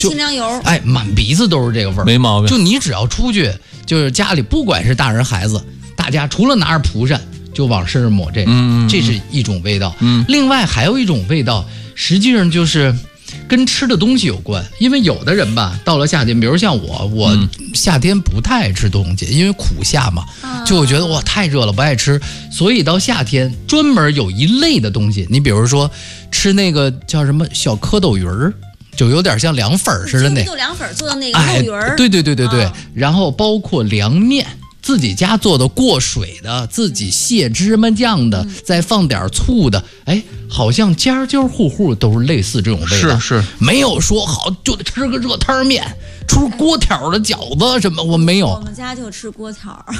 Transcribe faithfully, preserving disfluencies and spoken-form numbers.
清凉油， 哎，满鼻子都是这个味儿， 没毛病。 就你只要出去，就是家里不管是大人孩子，大家除了拿着蒲扇，就往身上抹这个， 嗯， 这是一种味道。 嗯， 另外还有一种味道，实际上就是跟吃的东西有关。因为有的人吧，到了夏天，比如像我，我夏天不太爱吃东西，因为苦夏嘛，就我觉得哇太热了，不爱吃，所以到夏天专门有一类的东西，你比如说吃那个叫什么小蝌蚪鱼儿。就有点像凉粉似的那豆凉粉做的那个肉鱼儿、 哎，对对对对对、 哦， 然后包括凉面，自己家做的过水的，自己卸芝麻酱的，嗯、再放点醋的，哎，好像家家户户都是类似这种味道， 是是， 没有说好就得吃个热汤面，出锅条的饺子什么，我没有。 我们家就吃锅条，